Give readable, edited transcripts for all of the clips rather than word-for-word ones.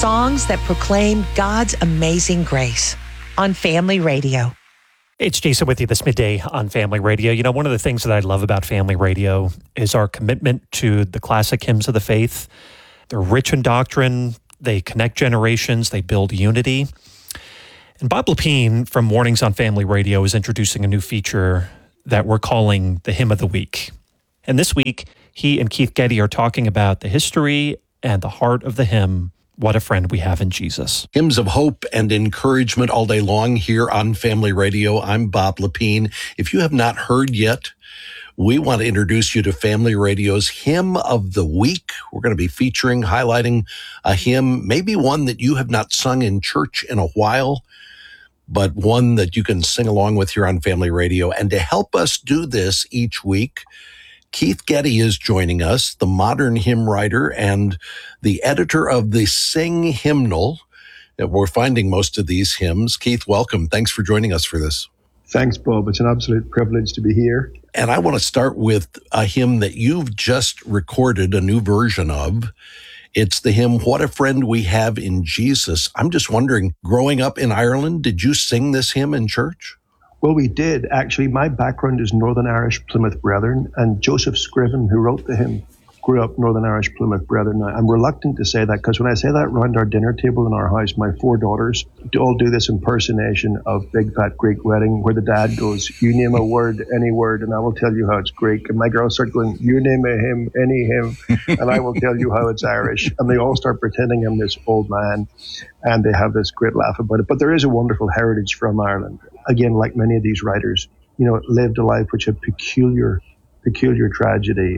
songs that proclaim God's amazing grace on Family Radio. It's Jason with you this midday on Family Radio. You know, one of the things that I love about Family Radio is our commitment to the classic hymns of the faith. They're rich in doctrine, they connect generations, they build unity. And Bob Lepine from Mornings on Family Radio is introducing a new feature that we're calling the Hymn of the Week. And this week, he and Keith Getty are talking about the history and the heart of the hymn, What a Friend We Have in Jesus. Hymns of hope and encouragement all day long here on Family Radio. I'm Bob Lepine. If you have not heard yet, we want to introduce you to Family Radio's Hymn of the Week. We're going to be featuring, highlighting a hymn, maybe one that you have not sung in church in a while, but one that you can sing along with here on Family Radio. And to help us do this each week, Keith Getty is joining us, the modern hymn writer and the editor of the Sing Hymnal. We're finding most of these hymns. Keith, welcome. Thanks for joining us for this. Thanks, Bob. It's an absolute privilege to be here. And I want to start with a hymn that you've just recorded a new version of. It's the hymn, What a Friend We Have in Jesus. I'm just wondering, growing up in Ireland, did you sing this hymn in church? Well, we did. Actually, my background is Northern Irish Plymouth Brethren, and Joseph Scriven, who wrote the hymn, grew up Northern Irish Plymouth Brethren. Now, I'm reluctant to say that because when I say that around our dinner table in our house, my 4 daughters all do this impersonation of Big Fat Greek Wedding where the dad goes, you name a word, any word, and I will tell you how it's Greek. And my girls start going, you name a hymn, any hymn, and I will tell you how it's Irish. And they all start pretending I'm this old man, and they have this great laugh about it. But there is a wonderful heritage from Ireland. Again, like many of these writers, you know, lived a life which had peculiar tragedy,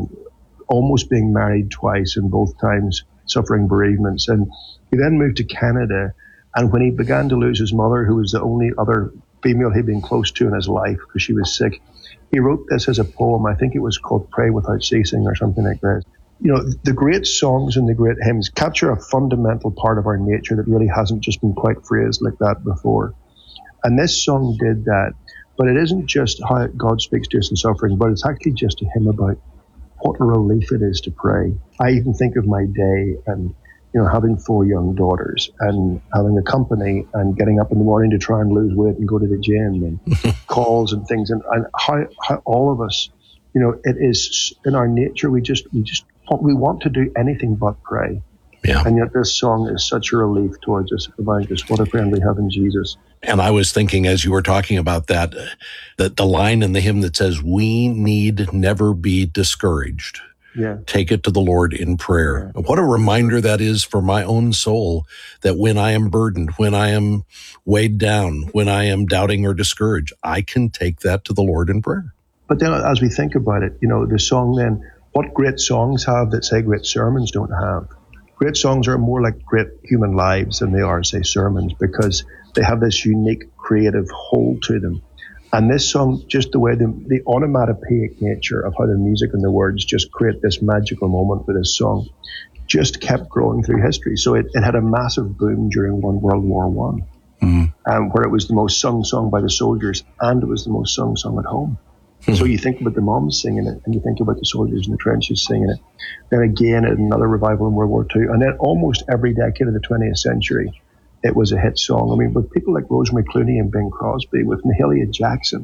almost being married twice and both times suffering bereavements. And he then moved to Canada. And when he began to lose his mother, who was the only other female he'd been close to in his life because she was sick, he wrote this as a poem. I think it was called Pray Without Ceasing or something like that. You know, the great songs and the great hymns capture a fundamental part of our nature that really hasn't just been quite phrased like that before. And this song did that. But it isn't just how God speaks to us in suffering, but it's actually just a hymn about what a relief it is to pray. I even think of my day and, you know, having 4 young daughters and having a company and getting up in the morning to try and lose weight and go to the gym and calls and things. And how all of us, you know, it is in our nature, we want to do anything but pray. Yeah. And yet this song is such a relief towards us, reminding us what a friend we have in Jesus. And I was thinking as you were talking about that the line in the hymn that says, we need never be discouraged. Yeah. Take it to the Lord in prayer. Yeah. What a reminder that is for my own soul, that when I am burdened, when I am weighed down, when I am doubting or discouraged, I can take that to the Lord in prayer. But then as we think about it, you know, the song then, what great songs have that, say, great sermons don't have? Great songs are more like great human lives than they are, say, sermons, because they have this unique creative hold to them. And this song, just the way the onomatopoeic nature of how the music and the words just create this magical moment for this song, just kept growing through history. So it had a massive boom during World War I, where it was the most sung song by the soldiers, and it was the most sung song at home. So you think about the moms singing it, and you think about the soldiers in the trenches singing it. Then again, another revival in World War II. And then almost every decade of the 20th century, it was a hit song. I mean, with people like Rosemary Clooney and Bing Crosby, with Mahalia Jackson,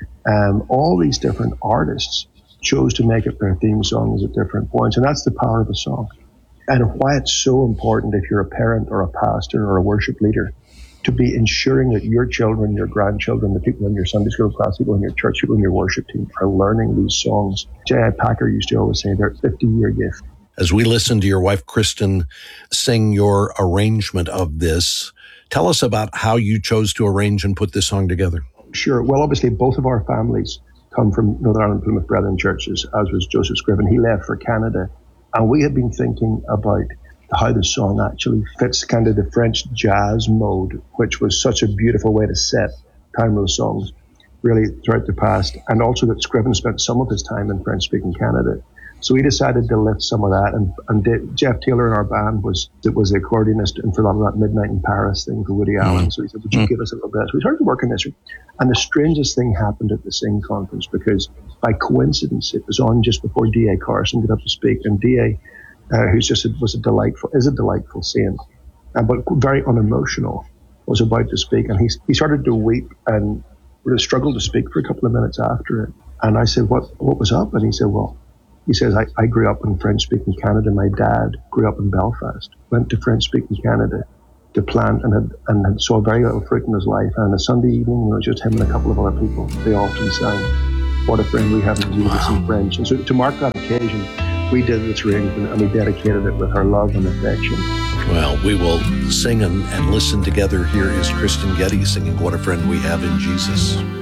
all these different artists chose to make it their theme songs at different points. And that's the power of a song. And why it's so important if you're a parent or a pastor or a worship leader to be ensuring that your children, your grandchildren, the people in your Sunday school class, people in your church, people in your worship team are learning these songs. J.I. Packer used to always say they're a 50-year gift. As we listen to your wife, Kristen, sing your arrangement of this, tell us about how you chose to arrange and put this song together. Sure. Well, obviously, both of our families come from Northern Ireland Plymouth Brethren churches, as was Joseph Scriven. He left for Canada. And we had been thinking about how the song actually fits kind of the French jazz mode, which was such a beautiful way to set timeless songs really throughout the past. And also that Scriven spent some of his time in French-speaking Canada. So we decided to lift some of that. And Jeff Taylor in our band was the accordionist and for a lot of that Midnight in Paris thing for Woody Allen. So he said, would you give us a little bit? So we started working this. And the strangest thing happened at the Sing conference, because by coincidence, it was on just before D.A. Carson got up to speak. And D.A., who's just is a delightful saint, but very unemotional, was about to speak. And he started to weep and really struggled to speak for a couple of minutes after it. And I said, what was up? And he said, he says, I grew up in French-speaking Canada. My dad grew up in Belfast, went to French-speaking Canada to plant and had saw very little fruit in his life. And on a Sunday evening, it was just him and a couple of other people. They often sang, "What a Friend We Have in Jesus" in French. And so to mark that occasion, we did this arrangement and we dedicated it with our love and affection. Well, we will sing and listen together. Here is Kristen Getty singing "What a Friend We Have in Jesus."